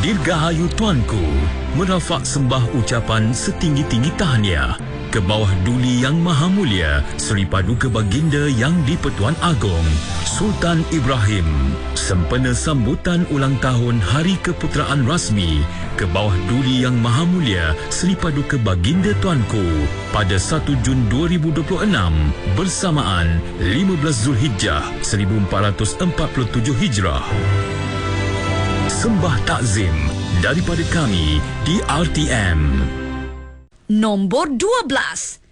Dirgahayu Tuanku, merafak sembah ucapan setinggi-tinggi tahniah ke bawah Duli Yang Maha Mulia Seri Paduka Baginda Yang di-Pertuan Agong Sultan Ibrahim, sempena sambutan ulang tahun Hari Keputeraan Rasmi ke bawah Duli Yang Maha Mulia Seri Paduka Baginda Tuanku pada 1 Jun 2026 bersamaan 15 Zulhijjah 1447 Hijrah. Sembah takzim daripada kami di RTM. Nombor 12.